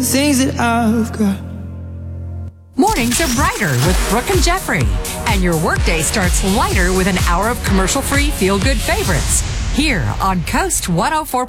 things that I've got. Mornings are brighter with Brooke and Jeffrey. And your workday starts lighter with an hour of commercial-free feel-good favorites. Here on Coast 104.